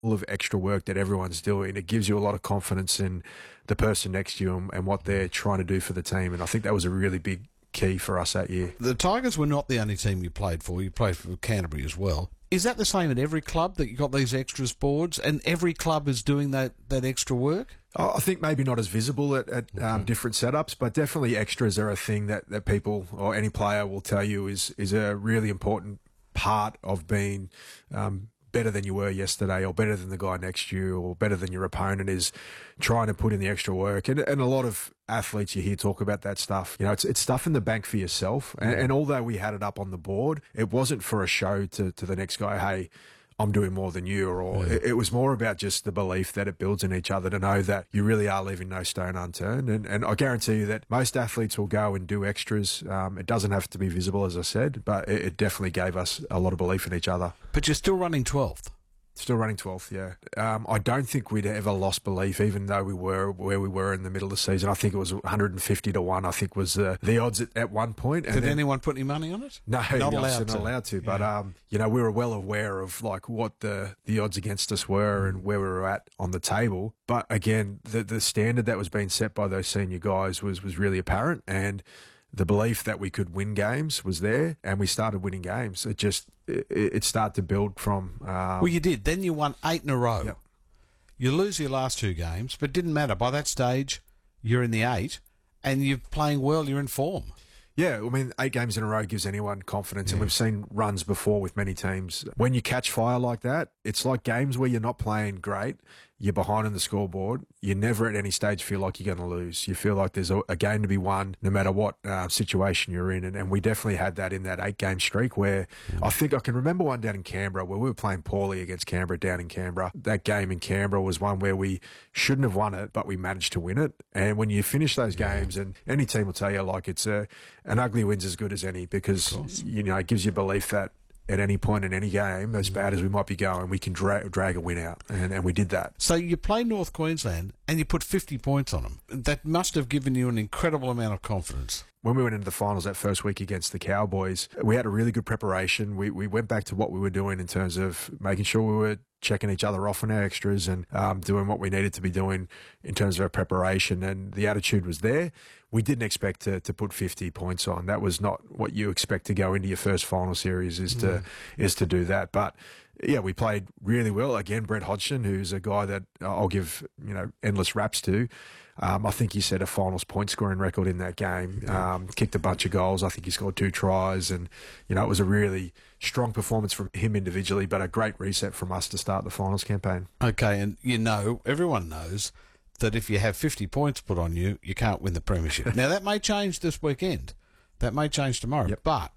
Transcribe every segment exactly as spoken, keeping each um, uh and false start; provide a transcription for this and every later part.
of extra work that everyone's doing, it gives you a lot of confidence in the person next to you and, and what they're trying to do for the team. And I think that was a really big key for us that year. The Tigers were not the only team you played for. You played for Canterbury as well. Is that the same at every club, that you got these extras boards and every club is doing that, that extra work? I think maybe not as visible at, at okay. um, different setups, but definitely extras are a thing that, that people or any player will tell you is, is a really important part of being um, better than you were yesterday, or better than the guy next to you, or better than your opponent, is trying to put in the extra work. And, and a lot of athletes you hear talk about that stuff. You know, it's it's stuff in the bank for yourself. And, and although we had it up on the board, it wasn't for a show to, to the next guy, hey, I'm doing more than you, or yeah. it, it was more about just the belief that it builds in each other, to know that you really are leaving no stone unturned. And, and I guarantee you that most athletes will go and do extras. Um, it doesn't have to be visible, as I said, but it, it definitely gave us a lot of belief in each other. But you're still running twelfth. Still running twelfth, yeah. Um, I don't think we'd ever lost belief, even though we were where we were in the middle of the season. I think it was one hundred fifty to one, I think was uh, the odds at, at one point. And Did then, anyone put any money on it? No, not allowed to. Not allowed to. Yeah. But, um, you know, we were well aware of, like, what the, the odds against us were and where we were at on the table. But, again, the, the standard that was being set by those senior guys was, was really apparent, and the belief that we could win games was there, and we started winning games. It just, it, it started to build from... Um, well, you did. Then you won eight in a row. Yep. You lose your last two games, but it didn't matter. By that stage, you're in the eight, and you're playing well, you're in form. Yeah, I mean, eight games in a row gives anyone confidence, yeah. and we've seen runs before with many teams. When you catch fire like that, it's like games where you're not playing great, you're behind on the scoreboard, you never at any stage feel like you're going to lose. You feel like there's a, a game to be won no matter what uh, situation you're in, and, and we definitely had that in that eight-game streak where yeah. I think I can remember one down in Canberra where we were playing poorly against Canberra down in Canberra. That game in Canberra was one where we shouldn't have won it, but we managed to win it. And when you finish those yeah. games, and any team will tell you, like, it's a an ugly win's as good as any, because, you know, it gives you belief that at any point in any game, as bad as we might be going, we can dra- drag a win out, and, and we did that. So you play North Queensland and you put fifty points on them. That must have given you an incredible amount of confidence. When we went into the finals that first week against the Cowboys, we had a really good preparation. We we went back to what we were doing in terms of making sure we were checking each other off on our extras and um, doing what we needed to be doing in terms of our preparation, and the attitude was there. We didn't expect to, to put fifty points on. That was not what you expect to go into your first final series, is to mm. is to do that. But yeah, we played really well. Again, Brett Hodgson, who's a guy that I'll give, you know, endless raps to. Um, I think he set a finals point scoring record in that game. Um, kicked a bunch of goals. I think he scored two tries, and you know, it was a really strong performance from him individually, but a great reset from us to start the finals campaign. Okay, and you know, everyone knows that if you have fifty points put on you, you can't win the premiership. Now, that may change this weekend. That may change tomorrow. Yep. But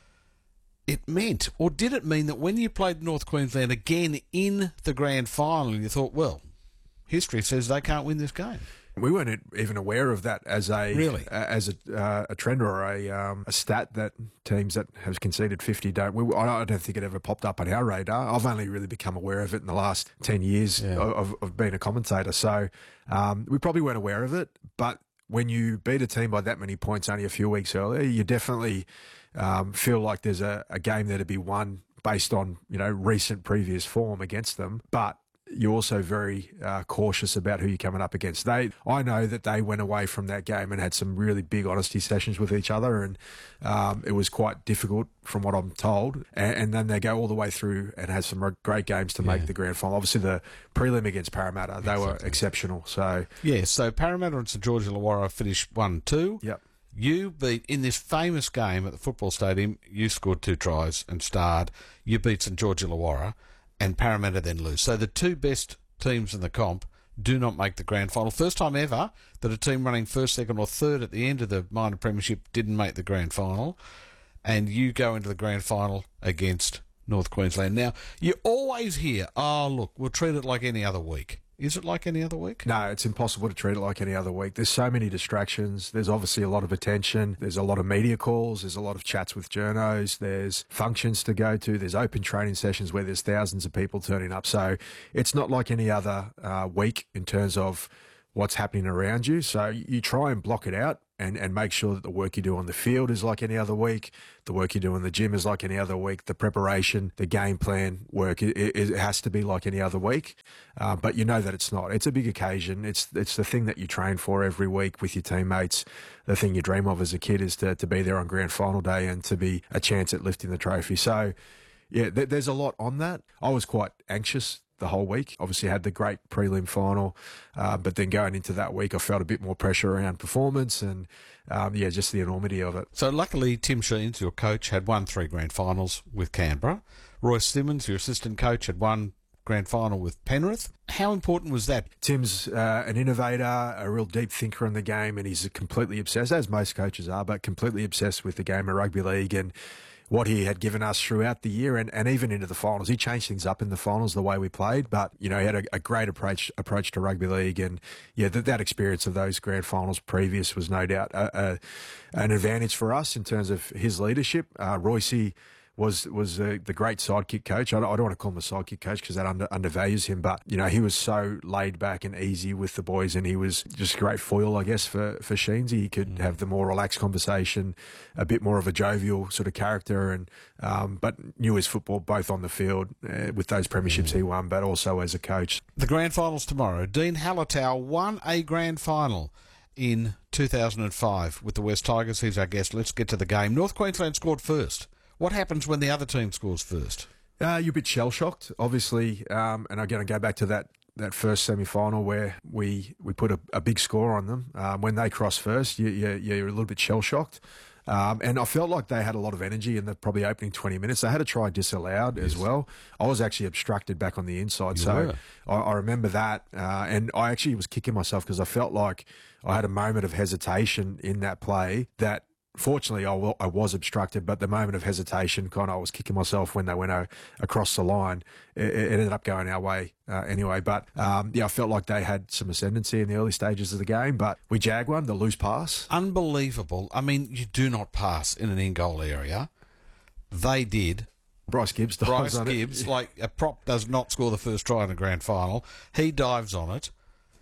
it meant, or did it mean, that when you played North Queensland again in the grand final, you thought, well, history says they can't win this game? We weren't even aware of that as a really? uh, as a, uh, a trend or a um, a stat that teams that have conceded fifty don't. We, I don't think it ever popped up on our radar. I've only really become aware of it in the last ten years yeah. of, of being a commentator. So um, we probably weren't aware of it. But when you beat a team by that many points only a few weeks earlier, you definitely um, feel like there's a, a game there to be won based on, you know, recent previous form against them. But you're also very uh, cautious about who you're coming up against. They, I know that they went away from that game and had some really big honesty sessions with each other, and um, it was quite difficult from what I'm told. And, and then they go all the way through and have some great games to yeah. make the grand final. Obviously, the prelim against Parramatta, they exactly. were exceptional. So yeah, so Parramatta and St George Illawarra finished one two. Yep. You beat, in this famous game at the football stadium, you scored two tries and starred. You beat St George Illawarra, and Parramatta then lose. So the two best teams in the comp do not make the grand final. First time ever that a team running first, second or third at the end of the minor premiership didn't make the grand final, and you go into the grand final against North Queensland. Now, you always hear, oh, look, we'll treat it like any other week. Is it like any other week? No, it's impossible to treat it like any other week. There's so many distractions. There's obviously a lot of attention. There's a lot of media calls. There's a lot of chats with journos. There's functions to go to. There's open training sessions where there's thousands of people turning up. So it's not like any other uh, week in terms of what's happening around you. So you try and block it out and, and make sure that the work you do on the field is like any other week, the work you do in the gym is like any other week, the preparation, the game plan work, it, it, it has to be like any other week. Uh, but you know that it's not. It's a big occasion. It's it's the thing that you train for every week with your teammates. The thing you dream of as a kid is to, to be there on grand final day and to be a chance at lifting the trophy. So, yeah, th- there's a lot on that. I was quite anxious the whole week. Obviously had the great prelim final, uh, but then going into that week, I felt a bit more pressure around performance and, um, yeah, just the enormity of it. So luckily, Tim Sheens, your coach, had won three grand finals with Canberra. Royce Simmons, your assistant coach, had won grand final with Penrith. How important was that? Tim's uh, an innovator, a real deep thinker in the game, and he's completely obsessed, as most coaches are, but completely obsessed with the game of rugby league and what he had given us throughout the year and, and even into the finals. He changed things up in the finals, the way we played, but, you know, he had a, a great approach approach to rugby league. And, yeah, that, that experience of those grand finals previous was no doubt a, a, an advantage for us in terms of his leadership. Uh, Royce was was uh, the great sidekick coach. I don't, I don't want to call him a sidekick coach because that under, undervalues him, but, you know, he was so laid back and easy with the boys, and he was just a great foil, I guess, for, for Sheensy. He could mm. have the more relaxed conversation, a bit more of a jovial sort of character, and um, but knew his football both on the field uh, with those premierships mm. he won, but also as a coach. The grand finals tomorrow. Dean Hallertau won a grand final in two thousand five with the West Tigers. He's our guest. Let's get to the game. North Queensland scored first. What happens when the other team scores first? Uh, you're a bit shell-shocked, obviously. Um, and again, I go back to that, that first semi-final where we, we put a, a big score on them. Um, when they cross first, you, you, you're a little bit shell-shocked. Um, and I felt like they had a lot of energy in the probably opening twenty minutes. They had a try disallowed yes. as well. I was actually obstructed back on the inside. You so I, I remember that. Uh, and I actually was kicking myself because I felt like I had a moment of hesitation in that play that, fortunately, I, w- I was obstructed, but the moment of hesitation, kind of, I was kicking myself when they went o- across the line. It, it ended up going our way uh, anyway. But, um, yeah, I felt like they had some ascendancy in the early stages of the game, but we jagged one, the loose pass. Unbelievable. I mean, you do not pass in an in-goal area. They did. Bryce Gibbs dives Bryce on Gibbs, it. like a prop does not score the first try in a grand final. He dives on it.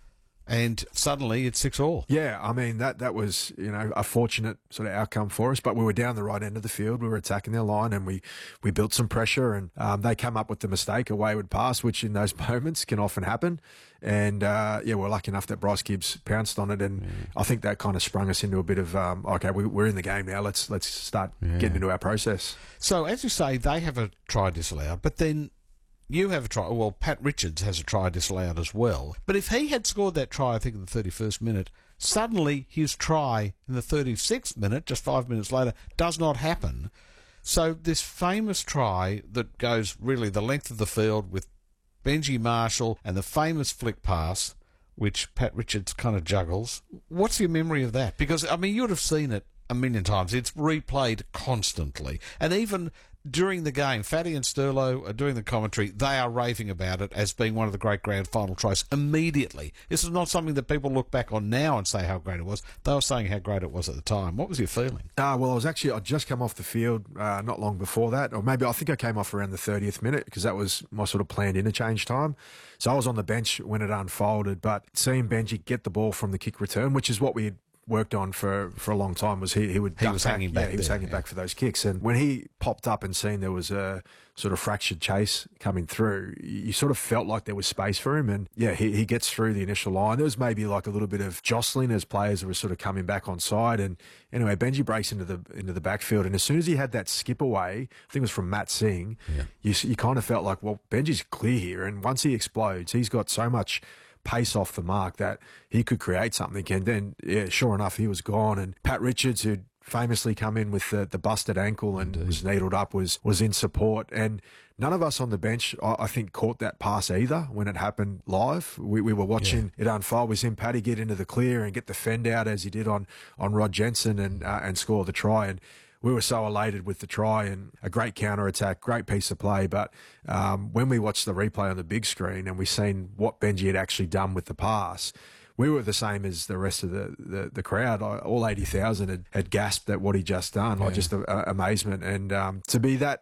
And suddenly it's six all. Yeah, I mean, that that was, you know, a fortunate sort of outcome for us. But we were down the right end of the field. We were attacking their line and we, we built some pressure. And um, they come up with the mistake, a wayward pass, which in those moments can often happen. And, uh, yeah, we're lucky enough that Bryce Gibbs pounced on it. And yeah. I think that kind of sprung us into a bit of, um, okay, we, we're in the game now. Let's, let's start yeah. getting into our process. So, as you say, they have a try disallowed. But then you have a try. Well, Pat Richards has a try disallowed as well. But if he had scored that try, I think, in the thirty-first minute, suddenly his try in the thirty-sixth minute, just five minutes later, does not happen. So this famous try that goes really the length of the field with Benji Marshall and the famous flick pass, which Pat Richards kind of juggles. What's your memory of that? Because, I mean, you would have seen it a million times. It's replayed constantly. And even during the game, Fatty and Sterlo are doing the commentary. They are raving about it as being one of the great grand final tries immediately. This is not something that people look back on now and say how great it was. They were saying how great it was at the time. What was your feeling? Uh, well, I was actually, I'd just come off the field uh, not long before that, or maybe I think I came off around the thirtieth minute because that was my sort of planned interchange time. So I was on the bench when it unfolded, but seeing Benji get the ball from the kick return, which is what we had worked on for, for a long time, was he he would he was back. hanging back. Yeah, he was there, hanging yeah. back for those kicks. And when he popped up and seen there was a sort of fractured chase coming through, you sort of felt like there was space for him. And yeah, he, he gets through the initial line. There was maybe like a little bit of jostling as players were sort of coming back on side. And anyway, Benji breaks into the into the backfield. And as soon as he had that skip away, I think it was from Matt Singh, yeah. you you kind of felt like, well, Benji's clear here. And once he explodes, he's got so much pace off the mark that he could create something. And then, yeah, sure enough, he was gone. And Pat Richards, who'd famously come in with the, the busted ankle and Indeed. was needled up, was was in support. And none of us on the bench, I, I think, caught that pass either when it happened live. We, we were watching yeah. it unfold. We seen Paddy get into the clear and get the fend out as he did on, on Rod Jensen and, uh, and score the try. And we were so elated with the try and a great counter-attack, great piece of play. But um, when we watched the replay on the big screen and we seen what Benji had actually done with the pass, we were the same as the rest of the, the, the crowd. All eighty thousand had, had gasped at what he just done, yeah. like just a, a, amazement. And um, to be that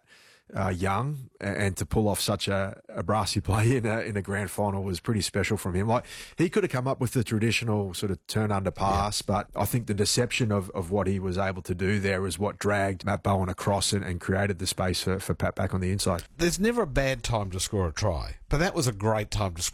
uh, young, and, and to pull off such a, a brassy play in a, in a grand final was pretty special from him. Like, he could have come up with the traditional sort of turn under pass, yeah. but I think the deception of, of what he was able to do there was what dragged Matt Bowen across and, and created the space for, for Pat back on the inside. There's never a bad time to score a try, but that was a great time to score